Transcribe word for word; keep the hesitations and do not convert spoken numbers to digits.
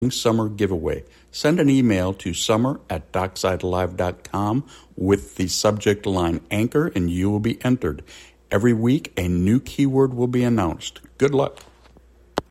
summer giveaway. Send an email to summer at dockside alive dot com with the subject line anchor and you will be entered. Every week, a new keyword will be announced. Good luck.